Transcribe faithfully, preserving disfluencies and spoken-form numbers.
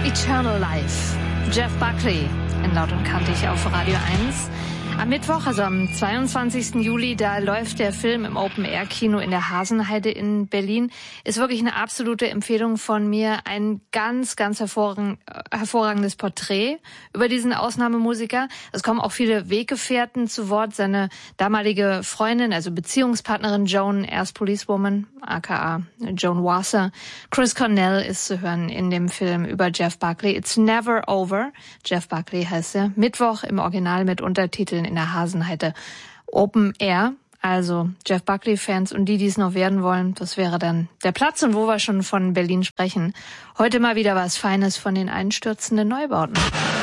Eternal Life. Jeff Buckley in Laut und Kantig auf Radio eins. Am Mittwoch, also am zweiundzwanzigsten Juli, da läuft der Film im Open-Air-Kino in der Hasenheide in Berlin. Ist wirklich eine absolute Empfehlung von mir. Ein ganz, ganz hervorragend, hervorragendes Porträt über diesen Ausnahmemusiker. Es kommen auch viele Weggefährten zu Wort. Seine damalige Freundin, also Beziehungspartnerin Joan, erst Policewoman, aka Joan Wasser. Chris Cornell ist zu hören in dem Film über Jeff Buckley. It's Never Over. Jeff Buckley heißt er. Mittwoch im Original mit Untertiteln in der Hasenheide. Open Air, also Jeff Buckley-Fans und die, die es noch werden wollen, das wäre dann der Platz. Und wo wir schon von Berlin sprechen, heute mal wieder was Feines von den einstürzenden Neubauten.